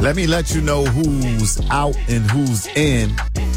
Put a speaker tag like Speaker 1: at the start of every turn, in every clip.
Speaker 1: Let me let you know who's out and who's in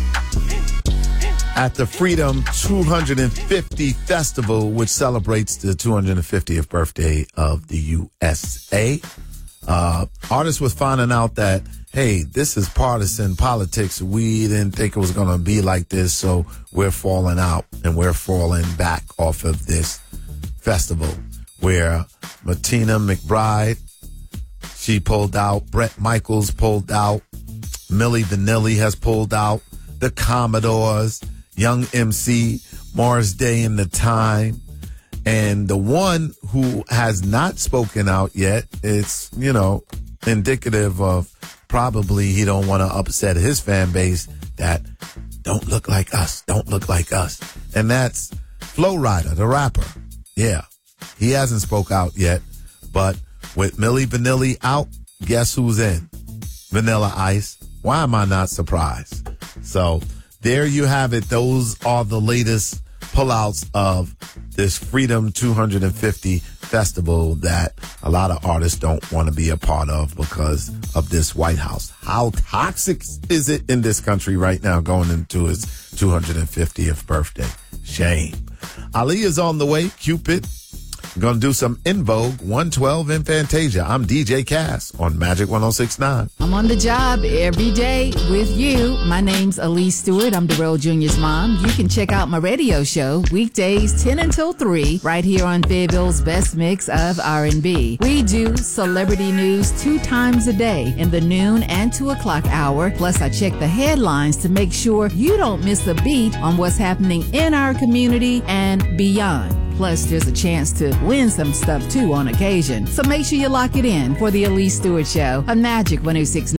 Speaker 1: at the Freedom 250 Festival, which celebrates the 250th birthday of the USA. Artists was finding out that, hey, this is partisan politics. We didn't think it was going to be like this, so we're falling out and we're falling back off of this festival where Martina McBride, she pulled out, Bret Michaels pulled out, Milli Vanilli has pulled out, the Commodores, Young MC, Morris Day and the Time. And the one who has not spoken out yet, it's, indicative of probably he don't want to upset his fan base that don't look like us. And that's Flo Rida, the rapper. Yeah, he hasn't spoke out yet, but with Milli Vanilli out, guess who's in? Vanilla Ice. Why am I not surprised? So there you have it. Those are the latest pullouts of this Freedom 250 Festival that a lot of artists don't want to be a part of because of this White House. How toxic is it in this country right now going into its 250th birthday? Shame. Ali is on the way. Cupid. Going to do some In Vogue 112 in Fantasia. I'm DJ Cass on Magic 106.9.
Speaker 2: I'm on the job every day with you. My name's Elise Stewart. I'm Darrell Jr.'s mom. You can check out my radio show weekdays 10 until 3 right here on Fayetteville's best mix of R&B. We do celebrity news 2 times a day in the noon and 2 o'clock hour. Plus, I check the headlines to make sure you don't miss a beat on what's happening in our community and beyond. Plus, there's a chance to win some stuff, too, on occasion. So make sure you lock it in for the Elise Stewart Show on Magic 106.9.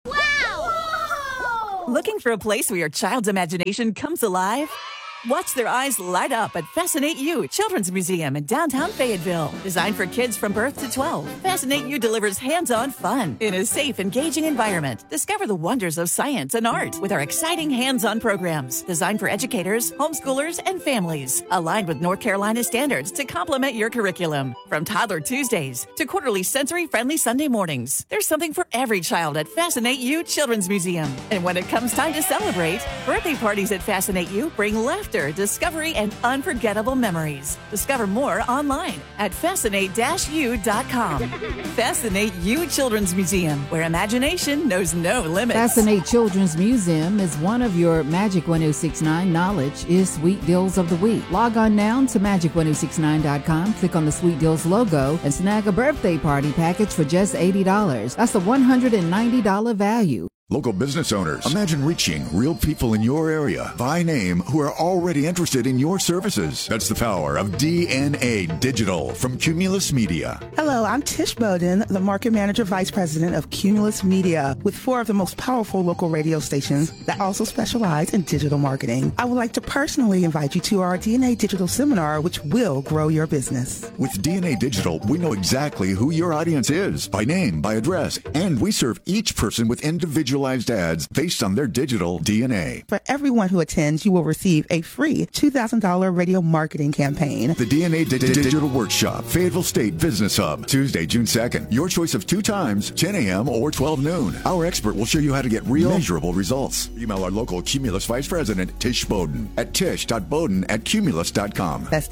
Speaker 3: Wow! Looking for a place where your child's imagination comes alive? Watch their eyes light up at Fascinate You Children's Museum in downtown Fayetteville. Designed for kids from birth to 12, Fascinate You delivers hands-on fun in a safe, engaging environment. Discover the wonders of science and art with our exciting hands-on programs designed for educators, homeschoolers, and families. Aligned with North Carolina standards to complement your curriculum. From Toddler Tuesdays to quarterly sensory-friendly Sunday mornings, there's something for every child at Fascinate You Children's Museum. And when it comes time to celebrate, birthday parties at Fascinate You bring laughter, discovery, and unforgettable memories. Discover more online at fascinate-u.com. Fascinate You Children's Museum, where imagination knows no limits.
Speaker 2: Fascinate Children's Museum is one of your Magic 106.9 knowledge is Sweet Deals of the Week. Log on now to magic1069.com, click on the Sweet Deals logo, and snag a birthday party package for just $80. That's a $190 value.
Speaker 4: Local business owners, imagine reaching real people in your area by name who are already interested in your services. That's the power of DNA Digital from Cumulus Media.
Speaker 5: Hello, I'm Tish Bowden, the Market Manager Vice President of Cumulus Media, with 4 of the most powerful local radio stations that also specialize in digital marketing. I would like to personally invite you to our DNA Digital Seminar, which will grow your business.
Speaker 4: With DNA Digital, we know exactly who your audience is by name, by address, and we serve each person with individual ads based on their digital DNA.
Speaker 5: For everyone who attends, you will receive a free $2,000 radio marketing campaign.
Speaker 4: The DNA Digital Workshop, Fayetteville State Business Hub, Tuesday, June 2nd. Your choice of 2 times, 10 a.m. or 12 noon. Our expert will show you how to get real, measurable results. Email our local Cumulus Vice President, Tish Bowden, at tish.bowden@cumulus.com.
Speaker 5: That's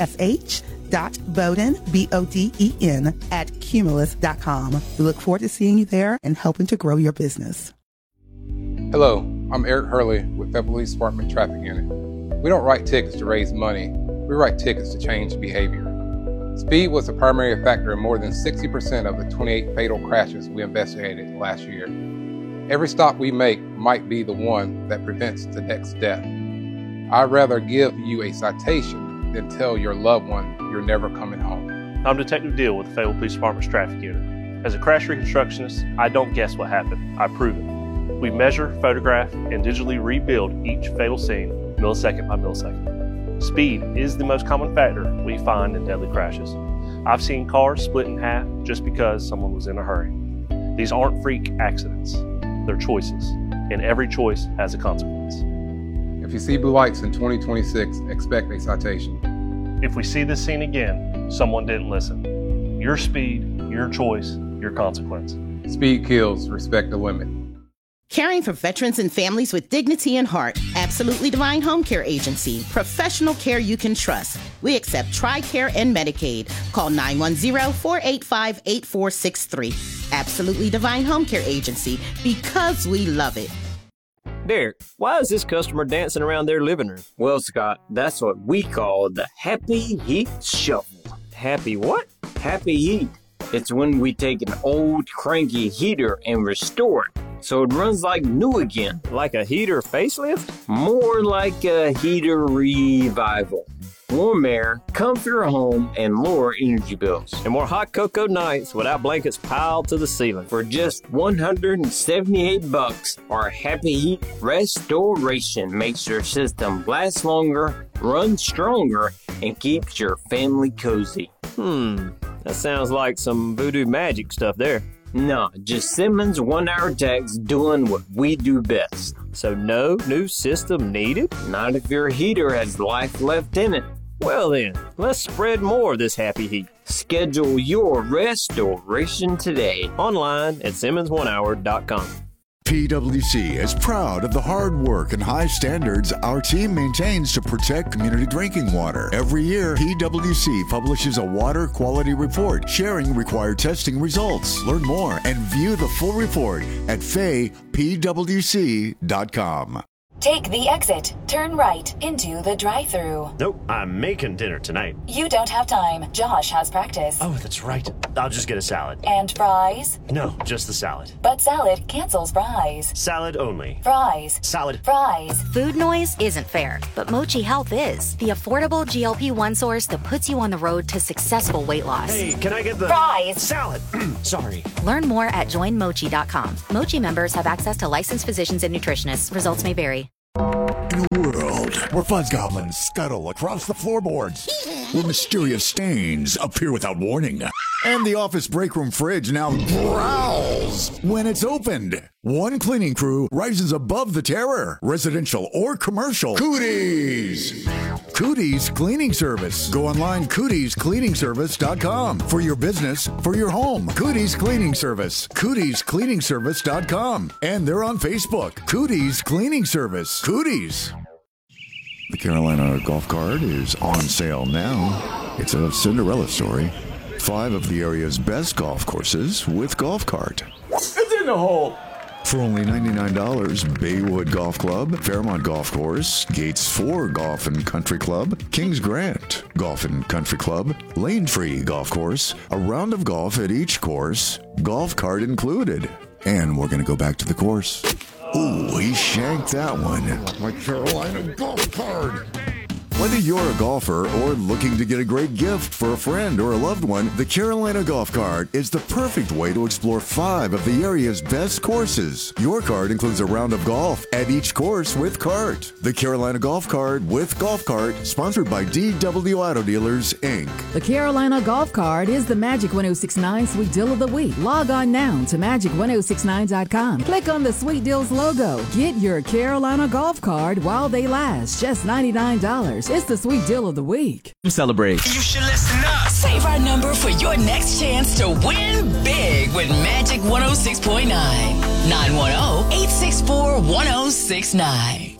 Speaker 5: TISH.Bowden, BODEN, at cumulus.com. We look forward to seeing you there and helping to grow your business.
Speaker 6: Hello, I'm Eric Hurley with the Police Department Traffic Unit. We don't write tickets to raise money, we write tickets to change behavior. Speed was the primary factor in more than 60% of the 28 fatal crashes we investigated last year. Every stop we make might be the one that prevents the next death. I'd rather give you a citation than tell your loved one you're never coming home.
Speaker 7: I'm Detective Deal with the Fayetteville Police Department's Traffic Unit. As a crash reconstructionist, I don't guess what happened, I prove it. We measure, photograph, and digitally rebuild each fatal scene millisecond by millisecond. Speed is the most common factor we find in deadly crashes. I've seen cars split in half just because someone was in a hurry. These aren't freak accidents, they're choices, and every choice has a consequence.
Speaker 6: If you see blue lights in 2026, expect a citation.
Speaker 7: If we see this scene again, someone didn't listen. Your speed, your choice, your consequence.
Speaker 6: Speed kills, respect the limit.
Speaker 8: Caring for veterans and families with dignity and heart. Absolutely Divine Home Care Agency. Professional care you can trust. We accept TRICARE and Medicaid. Call 910-485-8463. Absolutely Divine Home Care Agency, because we love it.
Speaker 9: Derek, why is this customer dancing around their living room?
Speaker 10: Well, Scott, that's what we call the Happy Heat Shuffle.
Speaker 9: Happy what?
Speaker 10: Happy Heat. It's when we take an old cranky heater and restore it so it runs like new again.
Speaker 9: Like a heater facelift?
Speaker 10: More like a heater revival. Warm air, comfier home, and lower energy bills.
Speaker 9: And more hot cocoa nights without blankets piled to the ceiling.
Speaker 10: For just $178, our Happy Heat Restoration makes your system last longer, run stronger, and keeps your family cozy.
Speaker 9: That sounds like some voodoo magic stuff there.
Speaker 10: No, just Simmons 1-hour techs doing what we do best.
Speaker 9: So no new system needed?
Speaker 10: Not if your heater has life left in it.
Speaker 9: Well then, let's spread more of this happy heat.
Speaker 10: Schedule your restoration today.
Speaker 9: Online at Simmons1hour.com.
Speaker 4: PWC is proud of the hard work and high standards our team maintains to protect community drinking water. Every year, PWC publishes a water quality report sharing required testing results. Learn more and view the full report at faypwc.com.
Speaker 11: Take the exit. Turn right into the drive-thru.
Speaker 12: Nope, I'm making dinner tonight.
Speaker 11: You don't have time. Josh has practice.
Speaker 12: Oh, that's right. I'll just get a salad.
Speaker 11: And fries?
Speaker 12: No, just the salad.
Speaker 11: But salad cancels fries.
Speaker 12: Salad only.
Speaker 11: Fries.
Speaker 12: Salad.
Speaker 11: Fries.
Speaker 13: Food noise isn't fair, but Mochi Health is. The affordable GLP-1 source that puts you on the road to successful weight loss.
Speaker 12: Hey, can I get the
Speaker 11: fries?
Speaker 12: Salad. Sorry.
Speaker 13: Learn more at joinmochi.com. Mochi members have access to licensed physicians and nutritionists. Results may vary.
Speaker 4: In a world where fuzz goblins scuttle across the floorboards, where mysterious stains appear without warning, and the office break room fridge now growls when it's opened, one cleaning crew rises above the terror, residential or commercial. Cooties! Cooties Cleaning Service. Go online, cootiescleaningservice.com. For your business, for your home. Cooties Cleaning Service. cootiescleaningservice.com. And they're on Facebook. Cooties Cleaning Service. Cooties. The Carolina Golf Cart is on sale now. It's a Cinderella story. 5 of the area's best golf courses with Golf Cart.
Speaker 14: It's in the hole.
Speaker 4: For only $99, Baywood Golf Club, Fairmont Golf Course, Gates 4 Golf and Country Club, Kings Grant Golf and Country Club, Lane Tree Golf Course, a round of golf at each course, golf cart included. And we're going to go back to the course. Ooh, he shanked that one. My Carolina Golf Cart. Whether you're a golfer or looking to get a great gift for a friend or a loved one, the Carolina Golf Cart is the perfect way to explore 5 of the area's best courses. Your cart includes a round of golf at each course with cart. The Carolina Golf Cart with Golf Cart, sponsored by DW Auto Dealers, Inc.
Speaker 2: The Carolina Golf Cart is the Magic 1069 Sweet Deal of the Week. Log on now to magic1069.com. Click on the Sweet Deals logo. Get your Carolina Golf Cart while they last. Just $99. It's the Sweet Deal of the Week.
Speaker 15: Celebrate.
Speaker 16: You should listen up. Save our number for your next chance to win big with Magic 106.9. 910-864-1069.